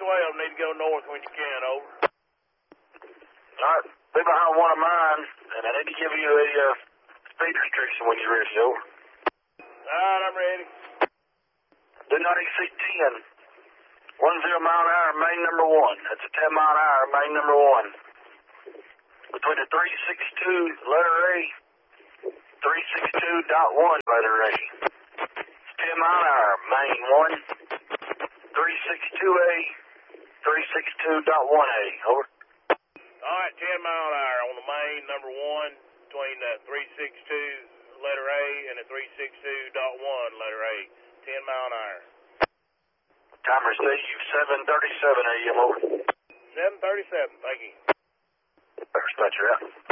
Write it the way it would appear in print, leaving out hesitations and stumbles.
12 need to go north when you can, over. All right, be behind one of mine, and I need to give you a speed restriction when you're ready, over. All right, I'm ready. Do not exceed 10. 10 mile an hour, main number 1. That's a 10 mile an hour, main number 1. Between the 362 letter A, 362.1 letter A. 10 mile an hour, main 1. 362A, 362.1A, over. All right, 10 mile an hour on the main number 1 between the 362 letter A and the 362.1 letter A. 10 mile an hour. Time received 7:37 a.m. over. 7:37, thank you. Dispatcher out.